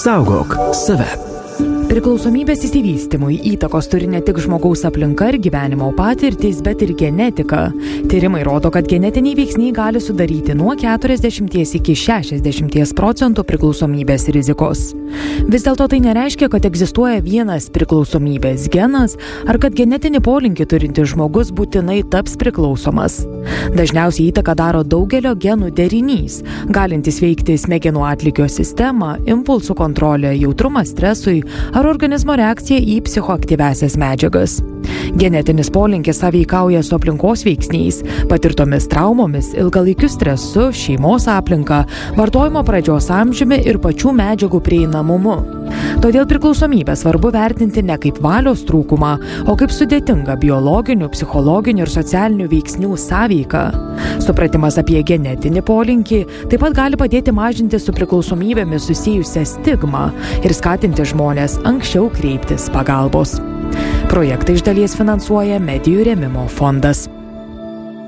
Saugok save. Priklausomybės išsivystymui įtakos turi ne tik žmogaus aplinka ir gyvenimo patirtys, bet ir genetika. Tyrimai rodo, kad genetiniai veiksniai gali sudaryti nuo 40 iki 60% priklausomybės rizikos. Vis dėlto tai nereiškia, kad egzistuoja vienas priklausomybės genas ar kad genetinį polinkį turintis žmogus būtinai taps priklausomas. Dažniausiai įtaką daro daugelio genų derinys, galintis veikti smegenų atlygio sistemą, impulsų kontrolę, jautrumą stresui ar organizmo reakcija į psichoaktyviąsias medžiagas. Genetinis polinkis sąveikauja su aplinkos veiksniais, patirtomis traumomis, ilgalaikiu stresu, šeimos aplinka, vartojimo pradžios amžiumi ir pačių medžiagų prieinamumu. Todėl priklausomybę svarbu vertinti ne kaip valios trūkumą, o kaip sudėtingą biologinių, psichologinių ir socialinių veiksnių sąveiką. Supratimas apie genetinį polinkį taip pat gali padėti mažinti su priklausomybėmis susijusią stigmą ir skatinti žmones anksčiau kreiptis pagalbos. Projektą iš dalies finansuoja Medijų rėmimo fondas.